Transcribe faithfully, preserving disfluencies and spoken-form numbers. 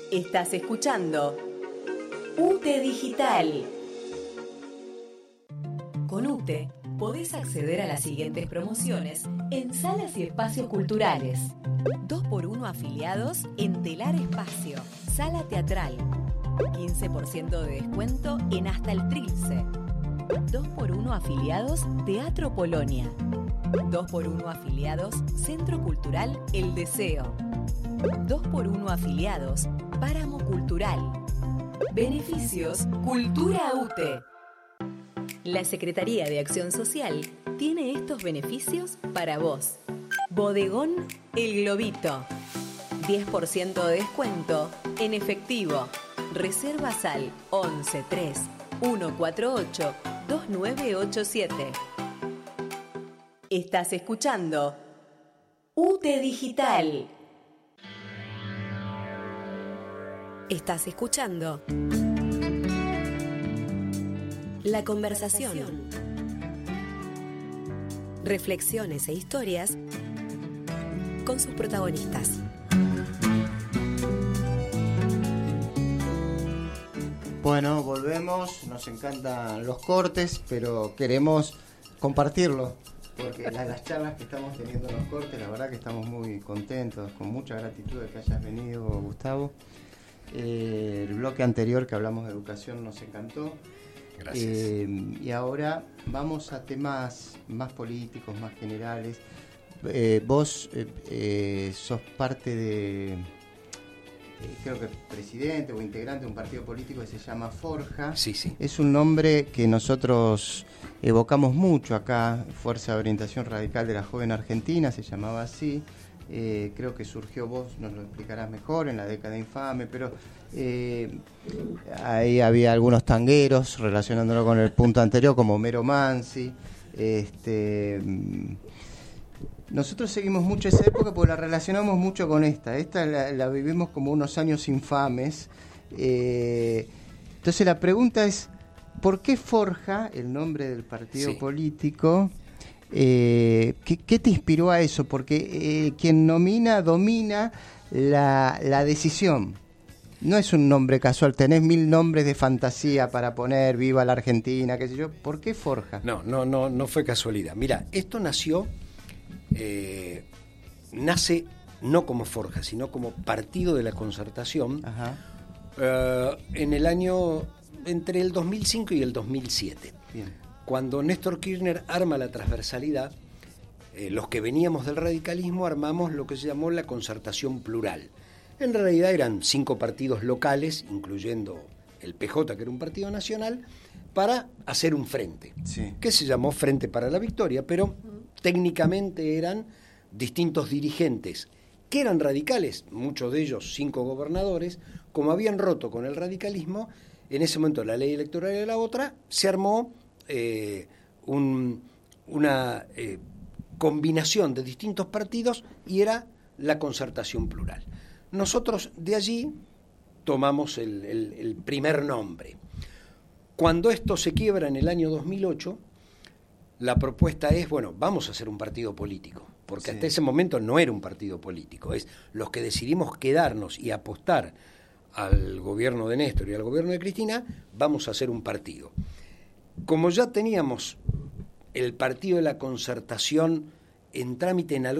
Estás escuchando UTE Digital. Con UTE podés acceder a las siguientes promociones en salas y espacios culturales. dos por uno afiliados en Telar Espacio, Sala Teatral. quince por ciento de descuento en Hasta el Trilce. dos por uno afiliados Teatro Polonia. dos por uno afiliados Centro Cultural El Deseo. dos por uno afiliados Páramo Cultural. Beneficios Cultura UTE. La Secretaría de Acción Social tiene estos beneficios para vos. Bodegón El Globito. diez por ciento de descuento en efectivo. Reservas al once tres uno cuatro ocho dos nueve ocho siete. Estás escuchando UTE Digital. Estás escuchando La Conversación. Reflexiones e historias con sus protagonistas. Bueno, volvemos, nos encantan los cortes, pero queremos compartirlo, porque las, las charlas que estamos teniendo en los cortes, la verdad que estamos muy contentos, con mucha gratitud de que hayas venido, Gustavo. Eh, el bloque anterior que hablamos de educación nos encantó. Gracias. Eh, y ahora vamos a temas más políticos, más generales. Eh, vos eh, eh, sos parte de, eh, creo que presidente o integrante de un partido político que se llama Forja. Sí, sí. Es un nombre que nosotros evocamos mucho acá, Fuerza de Orientación Radical de la Joven Argentina, se llamaba así. Eh, creo que surgió, vos nos lo explicarás mejor, en la década infame, pero eh, ahí había algunos tangueros, relacionándolo con el punto anterior, como Homero Mansi. Este, nosotros seguimos mucho esa época porque la relacionamos mucho con esta. Esta la, la vivimos como unos años infames. Eh, entonces la pregunta es, ¿por qué Forja, el nombre del partido Sí. político? Eh, ¿qué, ¿Qué te inspiró a eso? Porque eh, quien nomina, domina la, la decisión. No es un nombre casual, tenés mil nombres de fantasía para poner, viva la Argentina, qué sé yo. ¿Por qué Forja? No, no, no, no fue casualidad. Mira, esto nació, eh, nace no como Forja, sino como Partido de la Concertación, Ajá. eh, en el año, entre el dos mil cinco y el dos mil siete. Bien. Cuando Néstor Kirchner arma la transversalidad, eh, los que veníamos del radicalismo armamos lo que se llamó la Concertación Plural. En realidad eran cinco partidos locales, incluyendo el P J, que era un partido nacional, para hacer un frente, Sí. que se llamó Frente para la Victoria, pero técnicamente eran distintos dirigentes que eran radicales, muchos de ellos cinco gobernadores. Como habían roto con el radicalismo, en ese momento la ley electoral era la otra, se armó eh, un, una eh, combinación de distintos partidos y era la Concertación Plural. Nosotros de allí tomamos el, el, el primer nombre. Cuando esto se quiebra en el año dos mil ocho, la propuesta es, bueno, vamos a hacer un partido político, porque Sí. hasta ese momento no era un partido político, es los que decidimos quedarnos y apostar al gobierno de Néstor y al gobierno de Cristina, vamos a hacer un partido. Como ya teníamos el partido de la Concertación en trámite en algún